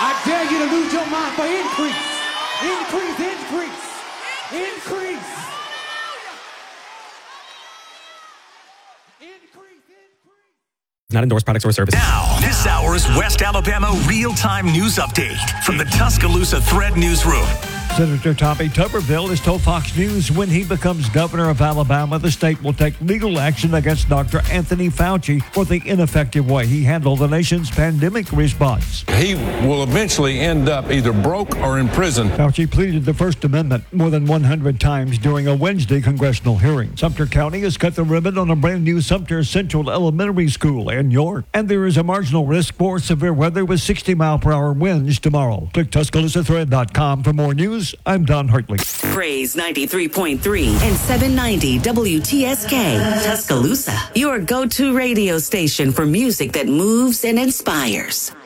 I dare you to lose your mind for increase. Increase, increase, increase. Not endorsed products or services. Now, this hour's West Alabama real-time news update from the Tuscaloosa Thread Newsroom. Senator Tommy Tuberville has told Fox News when he becomes governor of Alabama, the state will take legal action against Dr. Anthony Fauci for the ineffective way he handled the nation's pandemic response. He will eventually end up either broke or in prison. Fauci pleaded the First Amendment more than 100 times during a Wednesday congressional hearing. Sumter County has cut the ribbon on a brand new Sumter Central Elementary School in York. And there is a marginal risk for severe weather with 60-mile-per-hour winds tomorrow. Click TuscaloosaThread.com for more news. I'm Don Hartley. Praise 93.3 and 790 WTSK. Tuscaloosa, your go-to radio station for music that moves and inspires.